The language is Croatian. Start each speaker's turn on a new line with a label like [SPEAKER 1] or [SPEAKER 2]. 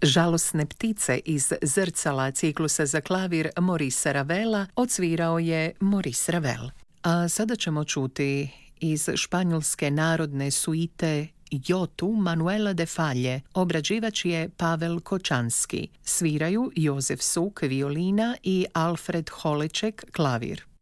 [SPEAKER 1] Žalosne ptice iz Zrcala ciklusa za klavir Maurice Ravela odsvirao je Maurice Ravel. A sada ćemo čuti iz španjolske narodne suite Jotu Manuela de Falle. Obrađivač je Pavel Kočanski. Sviraju Jozef Suk violina i Alfred Holeček klavir.